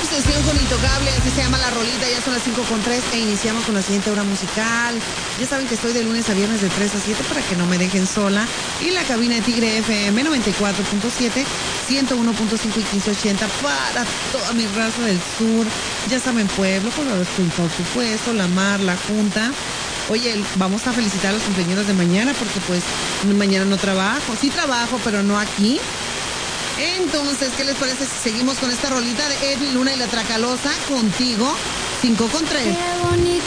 Obsesión con Intocable, así se llama la rolita, ya son las 5:03 e iniciamos con la siguiente hora musical. Ya saben que estoy de lunes a viernes de 3 a 7 para que no me dejen sola. Y la cabina de Tigre FM 94.7, 101.5 y 1580 para toda mi raza del sur. Ya saben, Pueblo, por supuesto, La Mar, La Junta. Oye, vamos a felicitar a los cumpleaños de mañana porque pues mañana no trabajo. Sí trabajo, pero no aquí. Entonces, ¿qué les parece si seguimos con esta rolita de Edwin Luna y la Tracalosa contigo? 5:03.